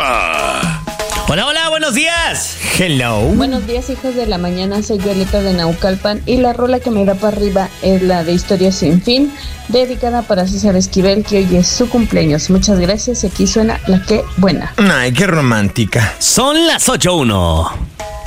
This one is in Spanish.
Buena. Hola, hola, buenos días. Hello. Buenos días, hijos de la mañana. Soy Violeta de Naucalpan y la rola que me da para arriba es la de Historia Sin Fin, dedicada para César Esquivel, que hoy es su cumpleaños. Muchas gracias y aquí suena la que buena. Ay, qué romántica. Son las 8:01.